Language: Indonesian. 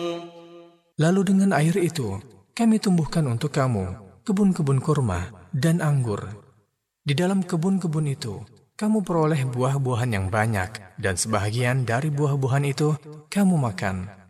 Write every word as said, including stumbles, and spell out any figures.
Lalu dengan air itu, kami tumbuhkan untuk kamu kebun-kebun kurma dan anggur. Di dalam kebun-kebun itu, kamu peroleh buah-buahan yang banyak, dan sebahagian dari buah-buahan itu kamu makan.